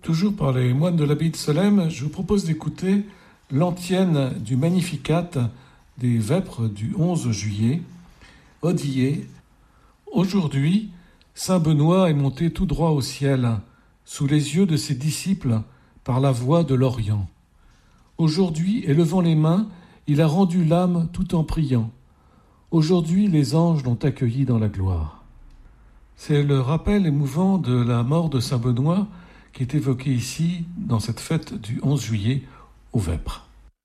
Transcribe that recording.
Toujours par les moines de l'abbaye de Solesmes, je vous propose d'écouter l'antienne du Magnificat des Vêpres du 11 juillet, Odillé. Aujourd'hui, saint Benoît est monté tout droit au ciel, sous les yeux de ses disciples, par la voie de l'Orient. Aujourd'hui, élevant les mains, il a rendu l'âme tout en priant. Aujourd'hui, les anges l'ont accueilli dans la gloire. C'est le rappel émouvant de la mort de saint Benoît qui est évoqué ici dans cette fête du 11 juillet aux Vêpres.